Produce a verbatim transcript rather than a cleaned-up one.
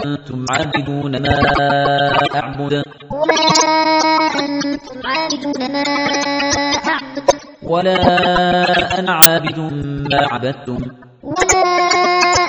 أنتم عابدون ما أعبد ولا أنتم عابدون ما أعبد ولا أنا عابد ما عبدتم ولا